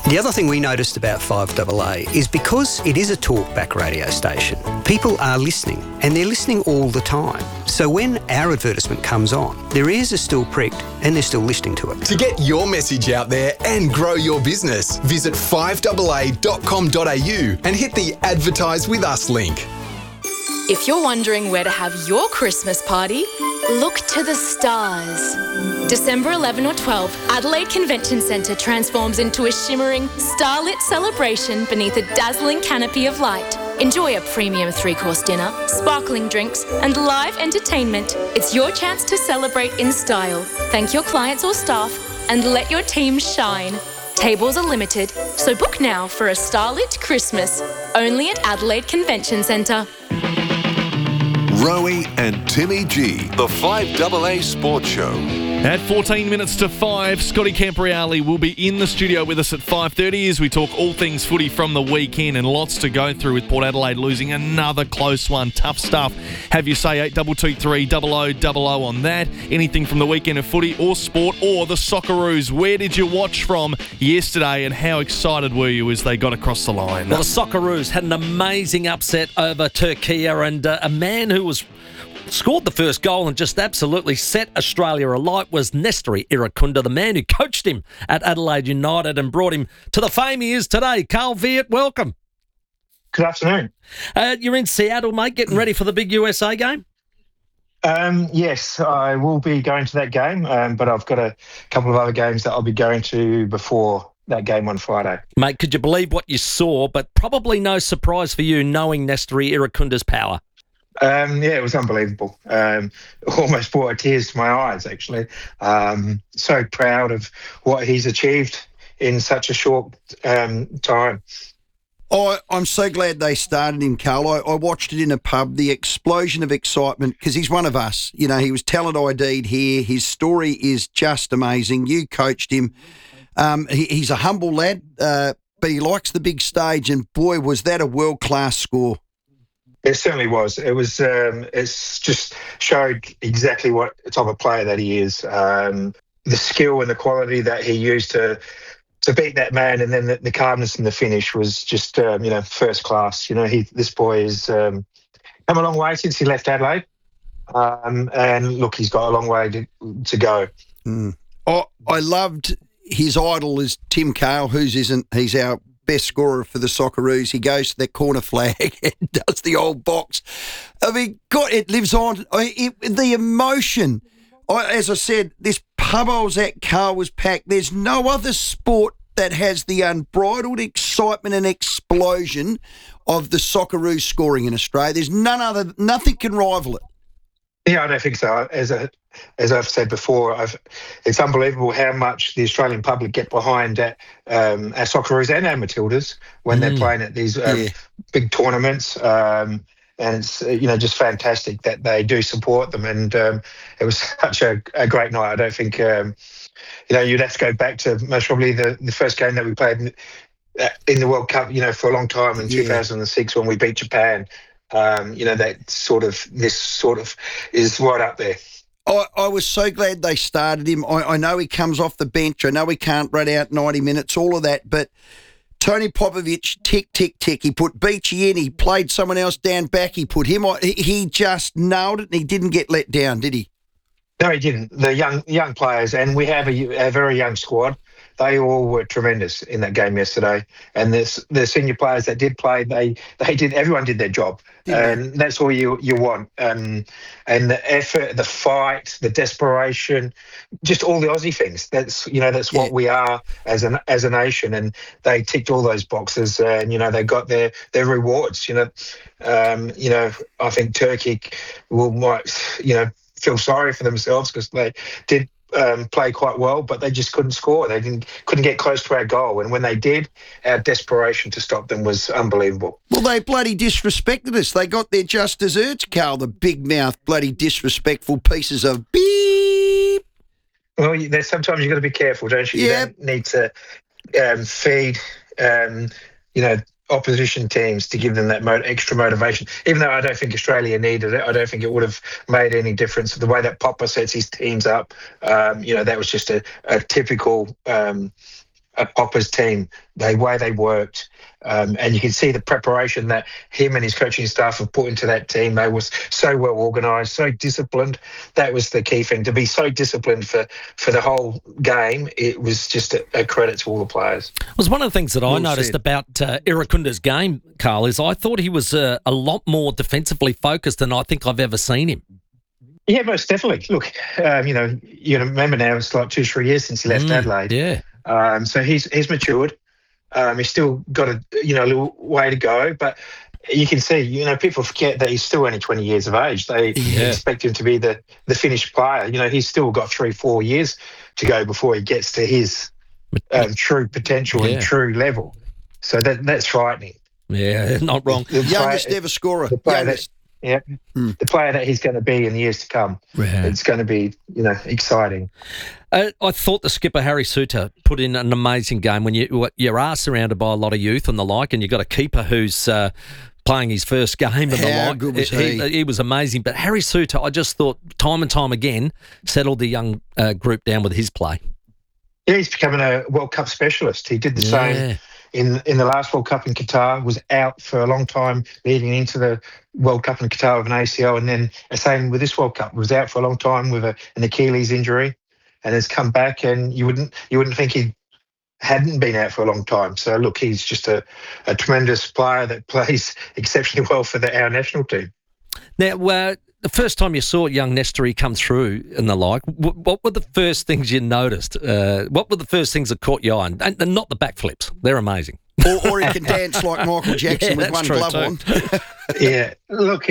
The other thing we noticed about five A A is because it is a talkback radio station, people are listening and they're listening all the time. So when our advertisement comes on, their ears are still pricked and they're still listening to it. To get your message out there and grow your business, visit five A A dot com dot a u and hit the Advertise With Us link. If you're wondering where to have your Christmas party, look to the stars. December eleventh or twelfth, Adelaide Convention Centre transforms into a shimmering, starlit celebration beneath a dazzling canopy of light. Enjoy a premium three-course dinner, sparkling drinks, and live entertainment. It's your chance to celebrate in style, thank your clients or staff, and let your team shine. Tables are limited, so book now for a starlit Christmas, only at Adelaide Convention Centre. Rowie and Timmy G, the five A A Sports Show. At fourteen minutes to five, Scotty Campriali will be in the studio with us at five thirty as we talk all things footy from the weekend, and lots to go through with Port Adelaide losing another close one. Tough stuff. Have you say eight two two three double oh double oh on that. Anything from the weekend of footy or sport or the Socceroos. Where did you watch from yesterday and how excited were you as they got across the line? Well, the Socceroos had an amazing upset over Turkey, and uh, a man who was scored the first goal and just absolutely set Australia alight was Nestory Irakunda, the man who coached him at Adelaide United and brought him to the fame he is today. Carl Viet, welcome. Good afternoon. Uh, you're in Seattle, mate, getting ready for the big U S A game? Um, yes, I will be going to that game, um, but I've got a couple of other games that I'll be going to before that game on Friday. Mate, could you believe what you saw? But probably no surprise for you knowing Nestory Irakunda's power. Um, yeah, it was unbelievable. Um, almost brought tears to my eyes, actually. Um, so proud of what he's achieved in such a short um, time. Oh, I'm so glad they started him, Carl. I, I watched it in a pub, the explosion of excitement, because he's one of us. You know, he was talent I D'd here. His story is just amazing. You coached him. Um, he, he's a humble lad, uh, but he likes the big stage, and boy, was that a world-class score. It certainly was. It was. Um, it's just showed exactly what type of player that he is. Um, the skill and the quality that he used to to beat that man, and then the, the calmness in the finish was just um, you know first class. You know, he this boy has um, come a long way since he left Adelaide, um, and look, he's got a long way to to go. Mm. Oh, I loved his idol is Tim Cahill, whose isn't. He's our best scorer for the Socceroos. He goes to that corner flag and does the old box. I mean, God, it lives on. I, it, the emotion. I, as I said, this pub I was at, car was packed. There's no other sport that has the unbridled excitement and explosion of the Socceroos scoring in Australia. There's none other. Nothing can rival it. Yeah, I don't think so. As a, as I've said before, I've, it's unbelievable how much the Australian public get behind uh, um, our Socceroos and our Matildas when mm. they're playing at these um, yeah. big tournaments. Um, and it's you know just fantastic that they do support them. And um, it was such a, a great night. I don't think um, you know you'd have to go back to most probably the, the first game that we played in, uh, in the World Cup. You know, for a long time in yeah. two thousand six when we beat Japan. Um, you know, that sort of, this sort of is right up there. I, I was so glad they started him. I, I know he comes off the bench. I know he can't run out ninety minutes, all of that. But Tony Popovic, tick, tick, tick. He put Beachy in. He played someone else down back. He put him on. He, he just nailed it, and he didn't get let down, did he? No, he didn't. The young young players, and we have a, a very young squad. They all were tremendous in that game yesterday, and the the senior players that did play, they they did. Everyone did their job, yeah. and that's all you you want. Um, and the effort, the fight, the desperation, just all the Aussie things. That's you know that's yeah. what we are as an as a nation, and they ticked all those boxes, and you know they got their their rewards. You know, um, you know I think Turkey will might you know feel sorry for themselves because they did. Um, play quite well, but they just couldn't score. They didn't couldn't get close to our goal, and when they did, our desperation to stop them was unbelievable. Well, they bloody disrespected us. They got their just desserts, Carl. The big mouth, bloody disrespectful pieces of beep. Well, there's sometimes you got to be careful, don't you? Yeah. You don't need to um, feed, um, you know. opposition teams to give them that mo- extra motivation. Even though I don't think Australia needed it, I don't think it would have made any difference. The way that Popper sets his teams up, um, you know, that was just a, a typical um, a Popper's team, the way they worked. Um, and you can see the preparation that him and his coaching staff have put into that team. They was so well organised, so disciplined. That was the key thing, to be so disciplined for, for the whole game. It was just a, a credit to all the players. It was one of the things that I Well noticed said. about uh, Irakunda's game, Carl, is I thought he was uh, a lot more defensively focused than I think I've ever seen him. Yeah, most definitely. Look, um, you know, you remember now it's like two, three years since he left Mm, Adelaide. Yeah. Um, so he's he's matured. Um, he's still got a you know a little way to go, but you can see, you know, people forget that he's still only twenty years of age. They Yeah. expect him to be the the finished player. You know, he's still got three, four years to go before he gets to his um, true potential Yeah. and true level. So that that's frightening. Yeah, not wrong. The Youngest player- ever scorer. the player Youngest. that, yeah, the player that he's going to be in the years to come. Yeah. It's going to be, you know, exciting. Uh, I thought the skipper, Harry Suter, put in an amazing game when you, you are surrounded by a lot of youth and the like, and you've got a keeper who's uh, playing his first game and the How like. good was he? he? He was amazing. But Harry Suter, I just thought time and time again, settled the young uh, group down with his play. Yeah, he's becoming a World Cup specialist. He did the Yeah. same in in the last World Cup in Qatar, was out for a long time leading into the World Cup in Qatar with an A C L, and then the same with this World Cup, was out for a long time with a, an Achilles injury, and has come back, and you wouldn't you wouldn't think he hadn't been out for a long time. So look, he's just a, a tremendous player that plays exceptionally well for the, our national team. Now, uh, the first time you saw young Nestory come through and the like, w- what were the first things you noticed? Uh, what were the first things that caught your eye? And, and not the backflips. They're amazing. Or, or he can dance like Michael Jackson Yeah, with that's one true glove too. on. Yeah, look,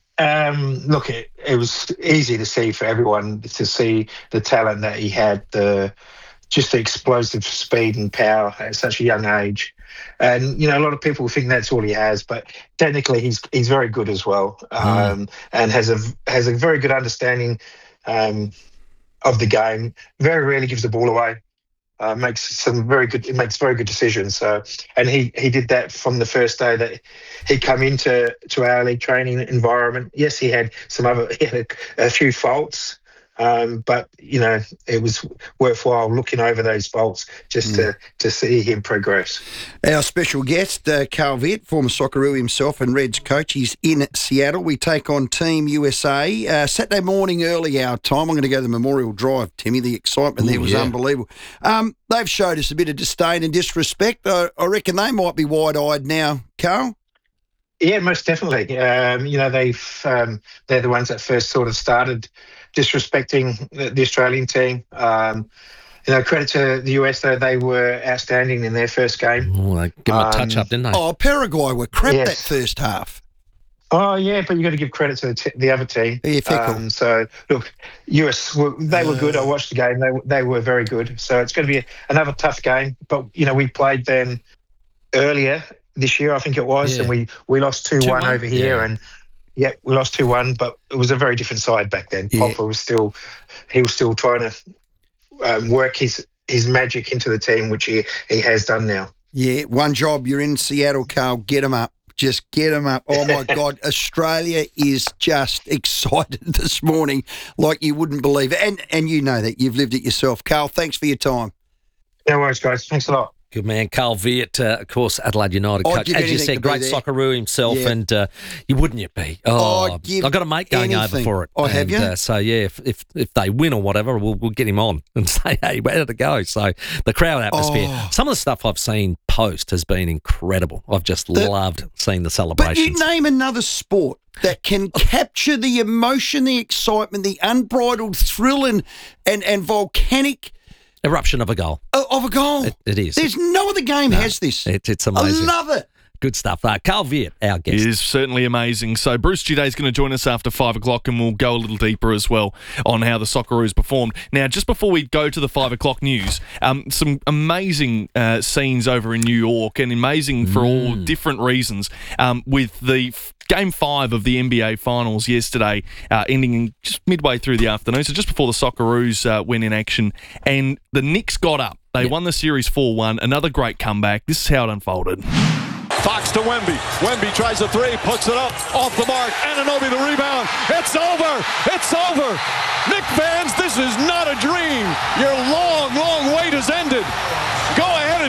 um, look, it, it was easy to see for everyone to see the talent that he had, the just the explosive speed and power at such a young age. And you know, a lot of people think that's all he has, but technically, he's he's very good as well, um, and has a has a very good understanding um, of the game. Very rarely gives the ball away. Uh, makes some very good. It makes very good decisions. So, and he he did that from the first day that he come into to our league training environment. Yes, he had some other he had a, a few faults, um, but you know it was worthwhile looking over those faults just to to see him progress. Our special guest, uh, Carl Viet, former Socceroo himself and Reds coach, he's in Seattle. We take on Team U S A. Uh, Saturday morning, early hour time. I'm going to go to the Memorial Drive, Timmy. The excitement there Ooh, was yeah. unbelievable. Um, they've showed us a bit of disdain and disrespect. I, I reckon they might be wide-eyed now, Carl. Yeah, most definitely. Um, you know, they've um, they're the ones that first sort of started disrespecting the, the Australian team. Um, you know, credit to the U S though; they were outstanding in their first game. Oh, they give him a touch up, didn't they? Oh, Paraguay were crap Yes. that first half. Oh yeah, but you got to give credit to the, t- the other team. Yeah, fair call. Um, so look, U S were, they were good. I watched the game; they were- they were very good. So it's going to be a, another tough game. But you know, we played them earlier this year, I think it was, Yeah. and we we lost two one two one? over here, Yeah. and yeah, we lost two one. But it was a very different side back then. Yeah. Popper was still he was still trying to um, work his his magic into the team, which he he has done now. Yeah, one job. You're in Seattle, Carl. Get them up. Just get them up. Oh, my God. Australia is just excited this morning like you wouldn't believe it. And, and you know that. You've lived it yourself. Carl, thanks for your time. No worries, guys. Thanks a lot. Good man, Carl Viet, uh, of course, Adelaide United I'd coach. give As you anything to said, be great there. Socceroo himself, Yeah. and uh, you wouldn't you be? Oh, I'd give I've got a mate going over anything. for it. Oh, have and, you? Uh, so yeah, if, if if they win or whatever, we'll we'll get him on and say, hey, where did it go? So the crowd atmosphere, Oh. some of the stuff I've seen post has been incredible. I've just The- loved seeing the But celebrations. you name another sport that can capture the emotion, the excitement, the unbridled thrill and, and, and volcanic Eruption of a goal. uh, of a goal. It, it is. There's no other game has this. It, it's amazing. I love it. Good stuff. Uh, Carl Viet, our guest. It is certainly amazing. So Bruce Juday is going to join us after five o'clock, and we'll go a little deeper as well on how the Socceroos performed. Now, just before we go to the five o'clock news, um, some amazing uh, scenes over in New York, and amazing for all different reasons. Um, with the f- game five of the N B A Finals yesterday, uh, ending in just midway through the afternoon, so just before the Socceroos uh, went in action, and the Knicks got up. They won the series four one. Another great comeback. This is how it unfolded. Fox to Wemby. Wemby tries a three, puts it up, off the mark. Anunoby the rebound. It's over. It's over. Knicks fans, this is not a dream. Your long, long wait has ended. Go ahead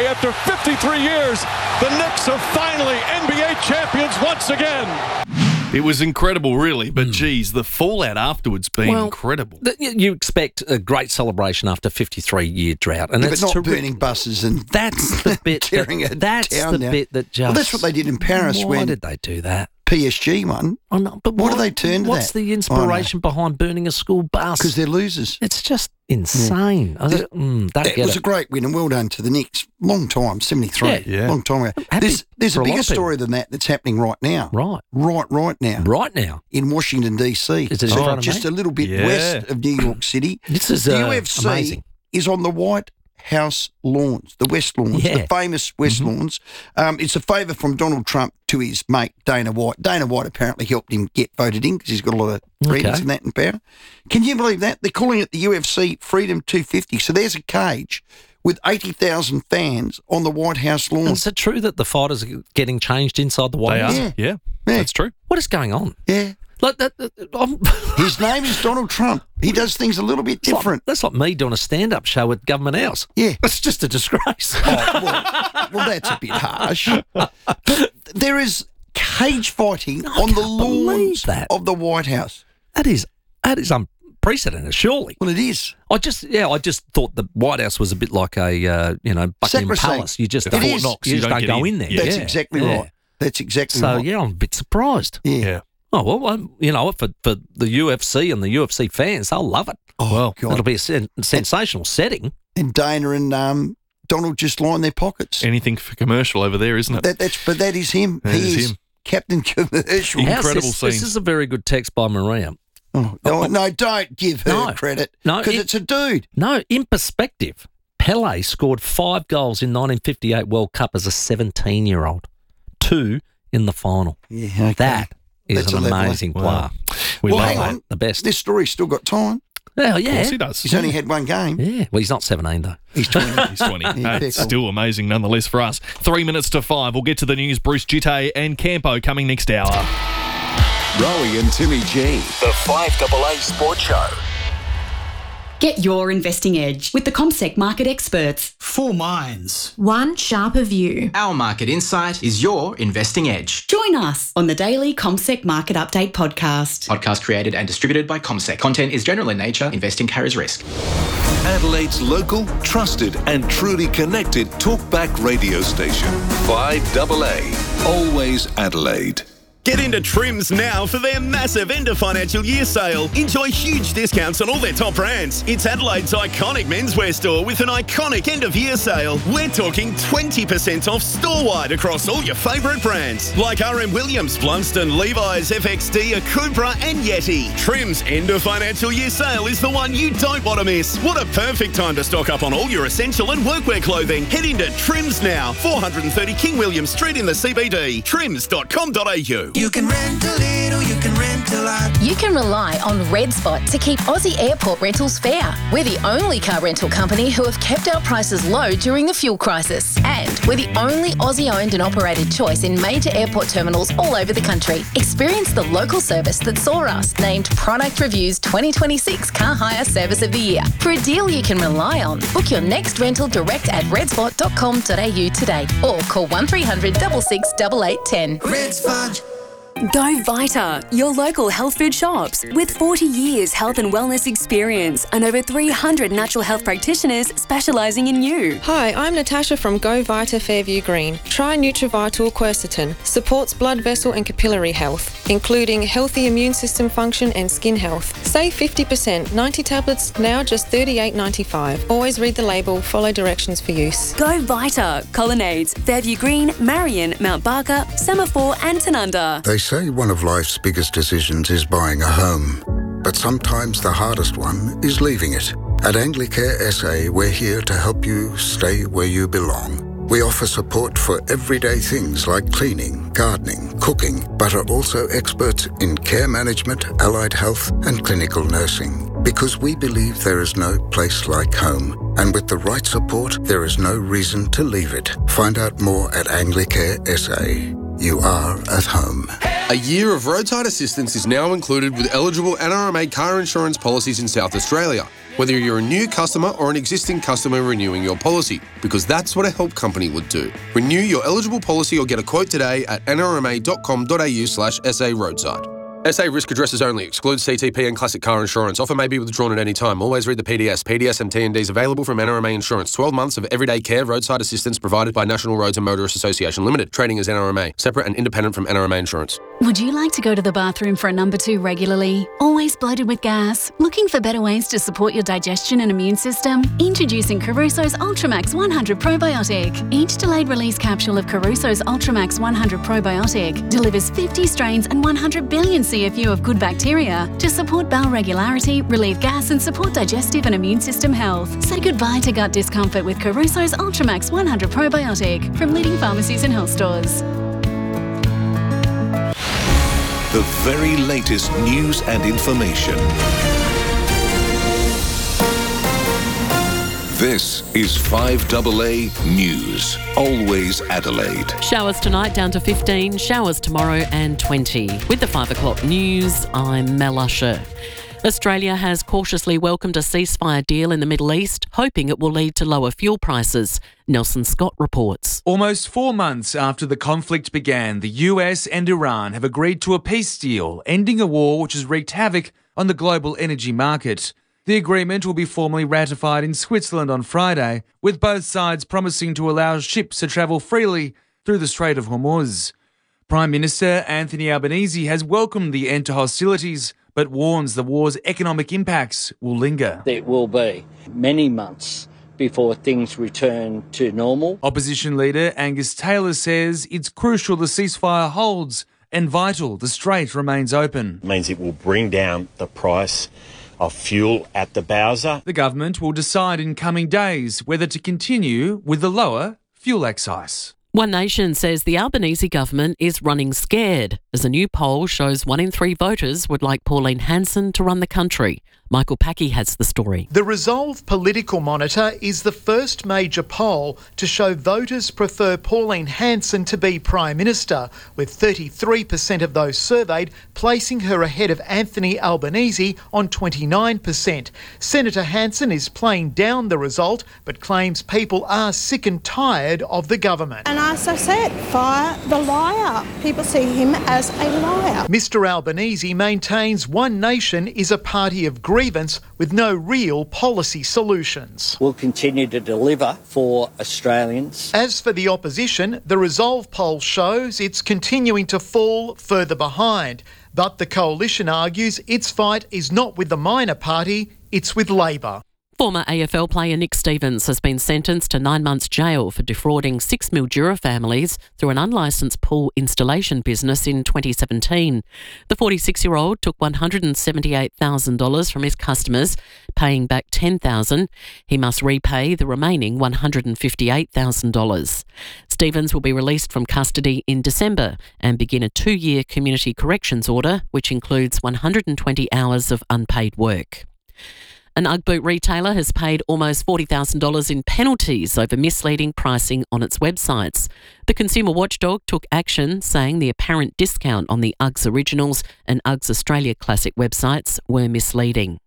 Tuesday, after fifty-three years, the Knicks are finally N B A champions once again. It was incredible, really, but geez, the fallout afterwards been Well, incredible. th- You expect a great celebration after a fifty-three-year drought, and Yeah, it's but not terrific. burning buses and That's the bit. tearing that, it that's down the now. bit that just. Well, that's what they did in Paris Why when did they do that? P S G won. Oh, no, but Why why do they turn to What's that? the inspiration behind burning a school bus? Because they're losers. It's just insane. I don't, mm, don't It get was it. a great win, and well done to the Knicks. Long time, seventy-three. Yeah. Yeah. Long time ago. Happy There's, there's for a a lot bigger of people. story than that that's happening right now. Right. Right, right now. Right now. In Washington, D C. Is it in So front of just me? a little bit Yeah. west of New York City. This is the uh, U F C amazing. is on the White House lawns, the West Lawns, Yeah. the famous West Mm-hmm. Lawns. Um, it's a favour from Donald Trump to his mate Dana White. Dana White apparently helped him get voted in because he's got a lot of friends Okay. and that in power. Can you believe that? They're calling it the U F C Freedom two fifty. So there's a cage with eighty thousand fans on the White House And lawns. is it true that the fighters are getting changed inside the White They House? are. Yeah. Yeah. Yeah. That's true. What is going on? Yeah. Like that. that- I'm- His name is Donald Trump. He does things a little bit It's like- different. that's like me doing a stand-up show at Government House. Yeah. It's just a disgrace. Oh, well, well, that's a bit harsh. But there is cage fighting on the can't believe lawns that. of the White House. That is that is unprecedented, surely. Well, it is. I just yeah, I just thought the White House was a bit like a uh, you know Buckingham Sacrosanct. Palace. You just It don't, is. you You just don't don't get go in. in there. Yeah. That's Yeah. exactly Yeah. right. That's exactly So right. yeah, I'm a bit surprised. Yeah. Yeah. Oh well, I'm, you know, for for the U F C and the U F C fans, they'll love it. Oh, Well, God. It'll be a sen- sensational setting. And Dana and um, Donald just line their pockets. Anything for commercial over there, isn't it? That, that's but that is him. That he is is him. Captain Commercial. Yeah. How's Incredible this, this scenes. is a very good text by Maria. Oh, no, no, don't give her No. credit. No, because it- it's a dude. No, in perspective, Pele scored five goals in nineteen fifty-eight World Cup as a seventeen-year-old, two in the final. Yeah, okay. That is That's an a level. amazing Wow. player. We well, love hang that. on. The best. This story's still got time. Well, Of yeah. course he does. He's only had one game. Yeah. Well, he's not seventeen, though. He's twenty. He's twenty. Yeah, That's fair call. still amazing nonetheless for us. Three minutes to five. We'll get to the news. Bruce Gitte and Campo coming next hour. Rowie and Timmy G. The five A A Sports Show. Get your investing edge with the CommSec market experts. Four minds. One sharper view. Our market insight is your investing edge. Join us on the daily CommSec Market Update podcast. Podcast created and distributed by CommSec. Content is general in nature. Investing carries risk. Adelaide's local, trusted and truly connected talkback radio station. five A A. Always Adelaide. Get into Trims now for their massive end of financial year sale. Enjoy huge discounts on all their top brands. It's Adelaide's iconic menswear store with an iconic end of year sale. We're talking twenty percent off store-wide across all your favourite brands like R M Williams, Blunston, Levi's, F X D, Akubra and Yeti. Trims end of financial year sale is the one you don't want to miss. What a perfect time to stock up on all your essential and workwear clothing. Head into Trims now, four thirty King William Street in the C B D. trims dot com dot a u. You can rent a little, you can rent a lot. You can rely on Red Spot to keep Aussie airport rentals fair. We're the only car rental company who have kept our prices low during the fuel crisis. And we're the only Aussie-owned and operated choice in major airport terminals all over the country. Experience the local service that saw us named Product Review's twenty twenty-six Car Hire Service of the Year. For a deal you can rely on, book your next rental direct at red spot dot com dot a u today or call one three hundred six six eight eight one zero. Red Spot. Go Vita, your local health food shops. With forty years health and wellness experience and over three hundred natural health practitioners specialising in you. Hi, I'm Natasha from Go Vita Fairview Green. Try Nutrivital Quercetin. Supports blood vessel and capillary health, including healthy immune system function and skin health. Save fifty percent. ninety tablets, now just thirty-eight ninety-five. Always read the label, follow directions for use. Go Vita, Colonnades, Fairview Green, Marion, Mount Barker, Semaphore and Tanunda. They say one of life's biggest decisions is buying a home, but sometimes the hardest one is leaving it. At Anglicare S A, we're here to help you stay where you belong. We offer support for everyday things like cleaning, gardening, cooking, but are also experts in care management, allied health, and clinical nursing. Because we believe there is no place like home, and with the right support, there is no reason to leave it. Find out more at Anglicare S A. You are at home. A year of roadside assistance is now included with eligible N R M A car insurance policies in South Australia. whether you're a new customer or an existing customer renewing your policy, because that's what a help company would do. Renew your eligible policy or get a quote today at n r m a dot com dot a u slash s a roadside. S A risk addresses only. Excludes C T P and classic car insurance. Offer may be withdrawn at any time. Always read the P D S. P D S and T N Ds available from N R M A Insurance. twelve months of everyday care roadside assistance provided by National Roads and Motorists Association Limited. Trading as N R M A. Separate and independent from N R M A Insurance. Would you like to go to the bathroom for a number two regularly? Always bloated with gas? Looking for better ways to support your digestion and immune system? Introducing Caruso's Ultramax one hundred Probiotic. Each delayed release capsule of Caruso's Ultramax one hundred Probiotic delivers fifty strains and one hundred billion C F U of good bacteria to support bowel regularity, relieve gas and support digestive and immune system health. Say goodbye to gut discomfort with Caruso's Ultramax one hundred Probiotic from leading pharmacies and health stores. The very latest news and information. This is five A A News. Always Adelaide. Showers tonight down to fifteen, showers tomorrow and twenty. With the five o'clock news, I'm Mel Usher. Australia has cautiously welcomed a ceasefire deal in the Middle East, hoping it will lead to lower fuel prices. Nelson Scott reports. Almost four months after the conflict began, the U S and Iran have agreed to a peace deal, ending a war which has wreaked havoc on the global energy market. The agreement will be formally ratified in Switzerland on Friday, with both sides promising to allow ships to travel freely through the Strait of Hormuz. Prime Minister Anthony Albanese has welcomed the end to hostilities, but warns the war's economic impacts will linger. It will be many months before things return to normal. Opposition leader Angus Taylor says it's crucial the ceasefire holds and vital the strait remains open. It means it will bring down the price of fuel at the Bowser. The government will decide in coming days whether to continue with the lower fuel excise. One Nation says the Albanese government is running scared, as a new poll shows one in three voters would like Pauline Hanson to run the country. Michael Packy has the story. The Resolve Political Monitor is the first major poll to show voters prefer Pauline Hanson to be Prime Minister, with thirty-three percent of those surveyed placing her ahead of Anthony Albanese on twenty-nine percent. Senator Hanson is playing down the result, but claims people are sick and tired of the government. And as I said, fire the liar. People see him as a liar. Mister Albanese maintains One Nation is a party of grievance with no real policy solutions. We'll continue to deliver for Australians. As for the opposition, the Resolve poll shows it's continuing to fall further behind. But the coalition argues its fight is not with the minor party, it's with Labor. Former A F L player Nick Stevens has been sentenced to nine months jail for defrauding six Mildura families through an unlicensed pool installation business in twenty seventeen. The forty-six-year-old took one hundred seventy-eight thousand dollars from his customers, paying back ten thousand dollars. He must repay the remaining one hundred fifty-eight thousand dollars. Stevens will be released from custody in December and begin a two-year community corrections order, which includes one hundred twenty hours of unpaid work. An Ugg boot retailer has paid almost forty thousand dollars in penalties over misleading pricing on its websites. The consumer watchdog took action, saying the apparent discount on the Uggs Originals and Uggs Australia Classic websites were misleading.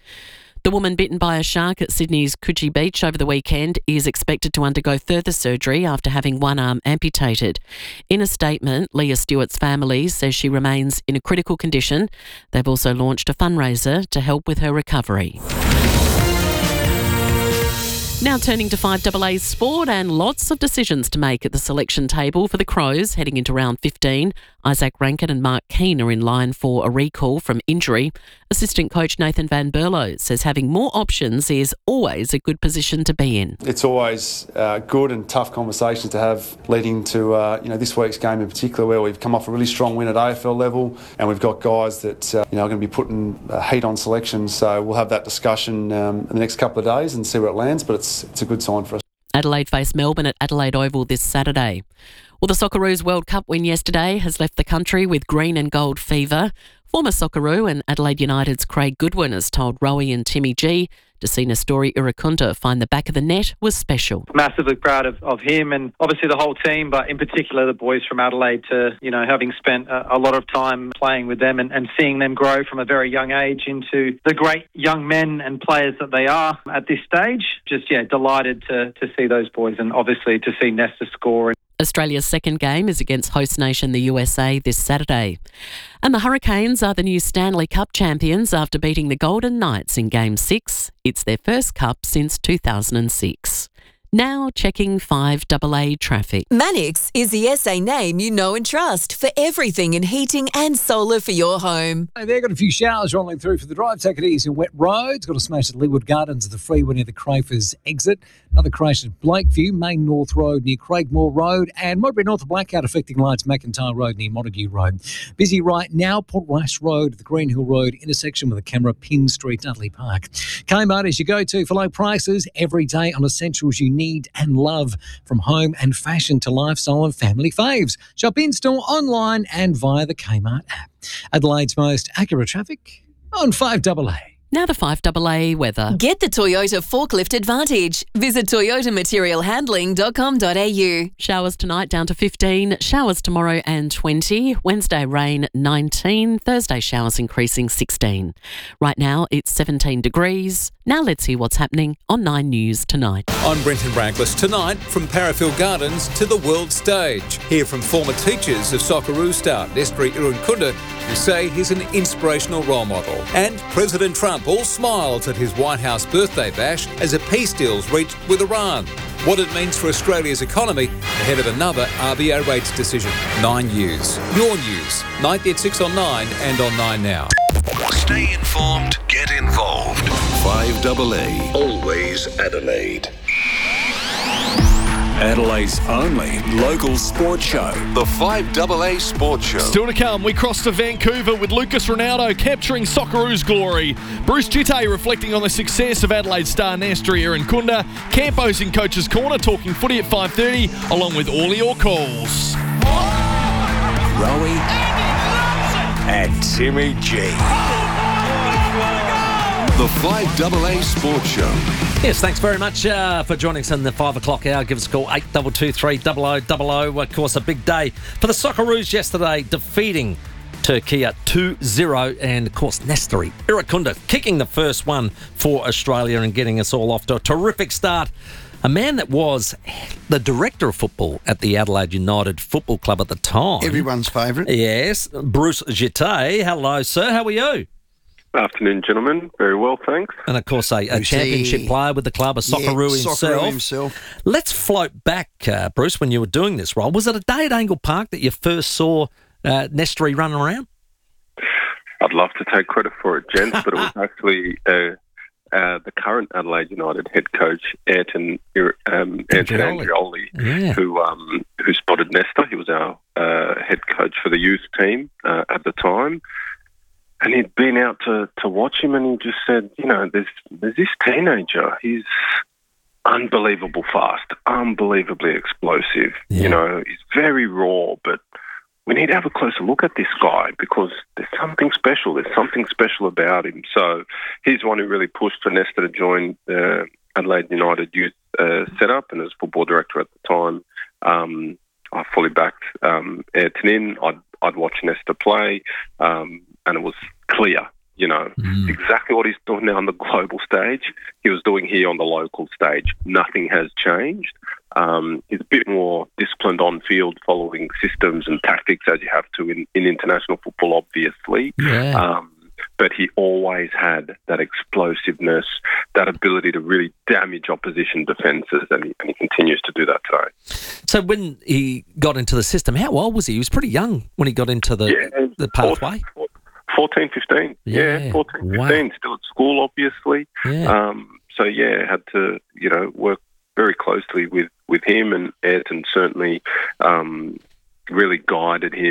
The woman bitten by a shark at Sydney's Coogee Beach over the weekend is expected to undergo further surgery after having one arm amputated. In a statement, Leah Stewart's family says she remains in a critical condition. They've also launched a fundraiser to help with her recovery. Now turning to five A A's sport, and lots of decisions to make at the selection table for the Crows heading into round fifteen. Isaac Rankin and Mark Keane are in line for a recall from injury. Assistant coach Nathan Van Berlo says having more options is always a good position to be in. It's always uh, good and tough conversations to have leading to uh, you know this week's game in particular, where we've come off a really strong win at A F L level, and we've got guys that uh, you know are going to be putting uh, heat on selection. So we'll have that discussion um, in the next couple of days and see where it lands. But it's it's a good sign for us. Adelaide face Melbourne at Adelaide Oval this Saturday. Well, the Socceroos World Cup win yesterday has left the country with green and gold fever. Former Socceroo and Adelaide United's Craig Goodwin has told Rowie and Timmy G to see Nestori Irukunda find the back of the net was special. Massively proud of, of him and obviously the whole team, but in particular the boys from Adelaide to, you know, having spent a, a lot of time playing with them and, and seeing them grow from a very young age into the great young men and players that they are at this stage. Just, yeah, delighted to, to see those boys and obviously to see Nesta score. Australia's second game is against host nation the U S A this Saturday. And the Hurricanes are the new Stanley Cup champions after beating the Golden Knights in Game six. It's their first cup since two thousand six. Now checking five double A traffic. Manix is the S A name you know and trust for everything in heating and solar for your home. Hey there, got a few showers rolling through for the drive. Take it easy in wet roads. Got a smash at Leeward Gardens at the freeway near the Crafers exit. Another crash at Blakeview, Main North Road near Craigmore Road, and Modbury North blackout affecting lights McIntyre Road near Montague Road. Busy right now, Port Rush Road, the Green Hill Road intersection with a camera, Pin Street, Dudley Park. Kmart is your go-to for low prices every day on essentials you need and love, from home and fashion to lifestyle and family faves. Shop in-store, online and via the Kmart app. Adelaide's most accurate traffic on five double A. Now the five double A weather. Get the Toyota Forklift Advantage. Visit toyota material handling dot com dot a u. Showers tonight down to fifteen, showers tomorrow and twenty, Wednesday rain nineteen, Thursday showers increasing sixteen. Right now it's seventeen degrees. Now let's hear what's happening on Nine News tonight. I'm Brenton Brankless. Tonight, from Parafield Gardens to the world stage. Hear from former teachers of Socceroo star Nestori Irukunda, who say he's an inspirational role model. And President Trump all smiles at his White House birthday bash as a peace deal's reached with Iran. What it means for Australia's economy ahead of another R B A rates decision. Nine News. Your news. ninety at six on Nine and on Nine Now. Stay informed, get involved. five double A. Always Adelaide. Adelaide's only local sports show. The five double A Sports Show. Still to come, we cross to Vancouver with Lucas Ronaldo capturing Socceroo's glory. Bruce Jitte reflecting on the success of Adelaide star Nestori Irukunda. Campos in Coach's Corner talking footy at five thirty, along with all your calls. Rowie and Timmy G. The five double A Sports Show. Yes, thanks very much uh, for joining us in the five o'clock hour. Give us a call, eight two two three, double oh double oh. Of course, a big day for the Socceroos yesterday, defeating Turkey at two zero, and of course Nestori Irukunda kicking the first one for Australia and getting us all off to a terrific start. A man that was the director of football at the Adelaide United Football Club at the time. Everyone's favourite. Yes, Bruce Jitte. Hello, sir. How are you? Afternoon, gentlemen. Very well, thanks. And of course, a, a championship player with the club, a Socceroo yeah, himself. Socceroo himself. Let's float back, uh, Bruce, when you were doing this role. Was it a day at Angle Park that you first saw uh, Nestori running around? I'd love to take credit for it, gents, but it was actually uh, uh, the current Adelaide United head coach, Ayrton, um, Ayrton Andrioli, yeah. who um, who spotted Nesta. He was our uh, head coach for the youth team uh, at the time. And he'd been out to, to watch him, and he just said, you know, there's there's this teenager. He's unbelievable fast, unbelievably explosive. Yeah. You know, he's very raw, but we need to have a closer look at this guy because there's something special. There's something special about him. So he's the one who really pushed for Nesta to join the Adelaide United youth uh, setup, and as football director at the time, um, I fully backed um, Ayrton in. I'd, I'd watch Nesta play. Um, And it was clear, you know, mm. exactly what he's doing now on the global stage, he was doing here on the local stage. Nothing has changed. Um, he's a bit more disciplined on field, following systems and tactics as you have to in, in international football, obviously. Yeah. Um, but he always had that explosiveness, that ability to really damage opposition defences, and he, and he continues to do that today. So when he got into the system, how old was he? He was pretty young when he got into the, yeah, the pathway. fourteen, fifteen. Yeah, yeah fourteen, fifteen. Wow. Still at school, obviously. Yeah. Um, so, yeah, had to, you know, work very closely with, with him, and Ayrton certainly um, really guided him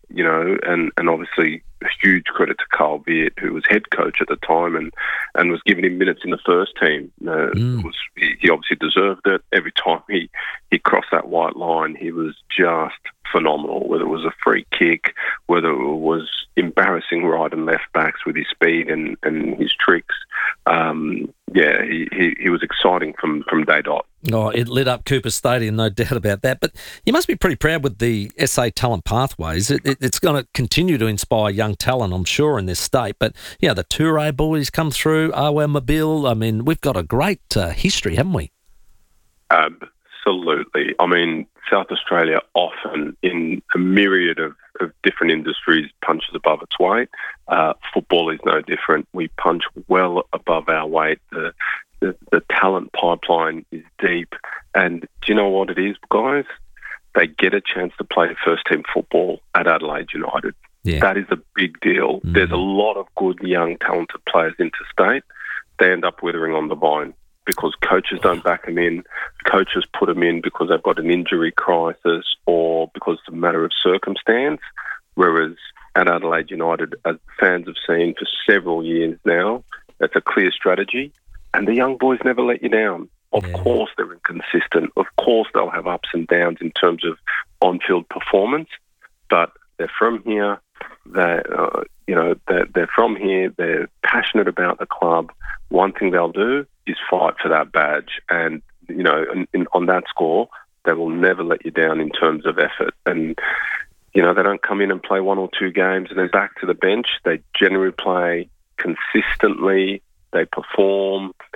you know, and, and obviously a huge credit to Carl Viet, who was head coach at the time and, and was giving him minutes in the first team. Uh, Mm. was, he, he obviously deserved it. Every time he, he crossed that white line, he was just phenomenal, whether it was a free kick, whether it was embarrassing right and left backs with his speed and, and his tricks. Um, yeah, he, he, he was exciting from, from day dot. Oh, it lit up Cooper Stadium, no doubt about that. But you must be pretty proud with the S A Talent Pathways. It, it, it's going to continue to inspire young talent, I'm sure, in this state. But, yeah, the Toure boys come through, Awer Mobile. I mean, we've got a great uh, history, haven't we? Absolutely. I mean, South Australia often, in a myriad of, of different industries, punches above its weight. Uh, football is no different. We punch well above our weight. The, the, the talent pipeline is deep. And do you know what it is, guys? They get a chance to play first-team football at Adelaide United. Yeah. That is a big deal. Mm. There's a lot of good, young, talented players interstate. They end up withering on the vine because coaches don't back them in. Coaches put them in because they've got an injury crisis or because it's a matter of circumstance. Whereas at Adelaide United, as fans have seen for several years now, it's a clear strategy. And the young boys never let you down. Of yeah. course they're inconsistent. Of course they'll have ups and downs in terms of on-field performance. But they're from here. They, uh, you know, they're, they're from here. They're passionate about the club. One thing they'll do is fight for that badge. And, you know, in, in, on that score, they will never let you down in terms of effort. And, you know, they don't come in and play one or two games and then back to the bench. They generally play consistently. They perform.